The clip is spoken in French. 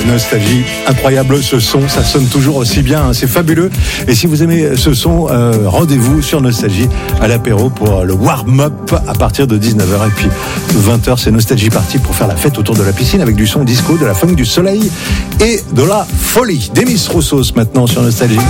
Nostalgie, incroyable ce son, ça sonne toujours aussi bien, hein, c'est fabuleux. Et si vous aimez ce son, rendez-vous sur Nostalgie à l'apéro pour le warm-up à partir de 19h. Et puis 20h, c'est Nostalgie Party pour faire la fête autour de la piscine avec du son disco, de la funk, du soleil et de la folie. Demis Roussos maintenant sur Nostalgie.